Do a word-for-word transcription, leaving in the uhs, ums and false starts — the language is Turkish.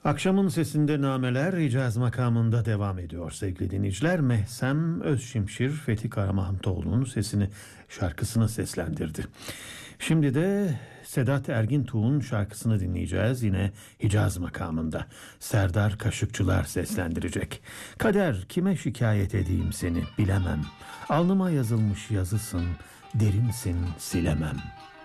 Akşamın sesinde nameler Hicaz makamında devam ediyor sevgili dinleyiciler. Mehsem Özşimşir Fethi Karamantoğlu'nun sesini, şarkısını seslendirdi. Şimdi de Sedat Ergin Tuğ'un şarkısını dinleyeceğiz, yine Hicaz makamında. Serdar Kaşıkçılar seslendirecek. Kader, kime şikayet edeyim seni bilemem. Alnıma yazılmış yazısın, derinsin silemem.